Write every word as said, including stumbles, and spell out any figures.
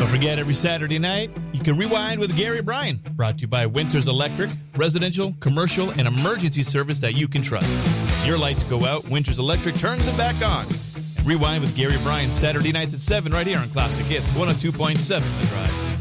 Don't forget, every Saturday night, you can rewind with Gary Bryan. Brought to you by Winters Electric, residential, commercial, and emergency service that you can trust. If your lights go out, Winters Electric turns them back on. And rewind with Gary Bryan Saturday nights at seven right here on Classic Hits one oh two point seven The Drive.